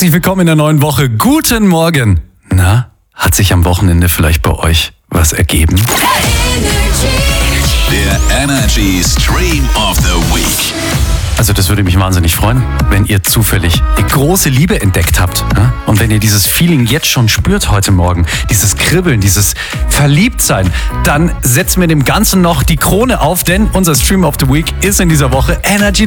Herzlich willkommen in der neuen Woche. Guten Morgen. Na, hat sich am Wochenende vielleicht bei euch was ergeben? Der Energy Stream of the Week. Also das würde mich wahnsinnig freuen, wenn ihr zufällig die große Liebe entdeckt habt. Ja? Und wenn ihr dieses Feeling jetzt schon spürt heute Morgen, dieses Kribbeln, dieses Verliebtsein, dann setzen wir dem Ganzen noch die Krone auf, denn unser Stream of the Week ist in dieser Woche Energy